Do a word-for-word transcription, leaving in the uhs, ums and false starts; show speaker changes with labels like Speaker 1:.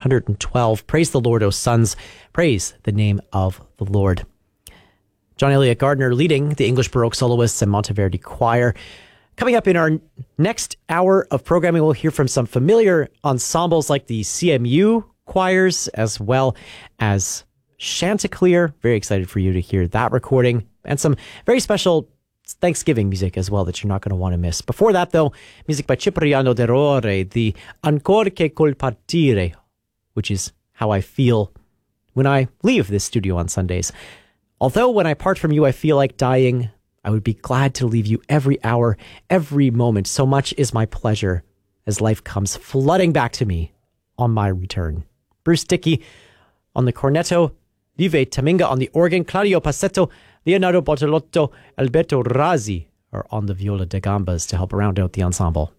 Speaker 1: hundred twelve. Praise the Lord, O sons. Praise the name of the Lord. John Elliott Gardner leading the English Baroque Soloists and Monteverdi Choir. Coming up in our next hour of programming, we'll hear from some familiar ensembles like the C M U choirs, as well as Chanticleer. Very excited for you to hear that recording, and some very special Thanksgiving music as well that you're not going to want to miss. Before that, though, music by Cipriano De Rore, the Ancor che col partire, which is how I feel when I leave this studio on Sundays. Although when I part from you, I feel like dying, I would be glad to leave you every hour, every moment. So much is my pleasure as life comes flooding back to me on my return. Bruce Dickey on the cornetto, Vive Taminga on the organ, Claudio Passetto, Leonardo Bortolotto, Alberto Razzi are on the viola da gambas to help round out the ensemble.